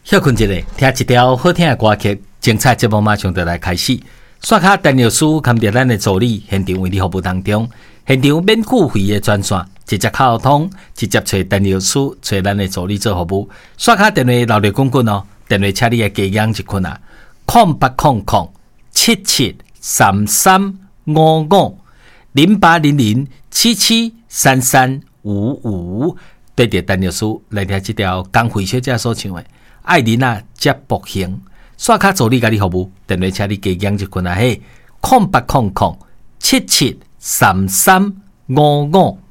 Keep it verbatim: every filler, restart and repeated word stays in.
休困一下，听一条好听的歌曲，精彩节目马上就来开始。刷卡陈律师含着咱的助理现场为你服务当中，现场免付费的专线，直接沟通，直接找陈律师，找咱的助理做服务。刷卡电话留着滚滚哦，电话请你的家养一困啊，空八空空七七三三五五零八零零七七三三五五，对着陈律师来听这条江蕙小姐所唱的。爱人啊，接薄行，刷卡助理甲你服务，电话请你加减一困啊嘿，空八空空七七三三五五。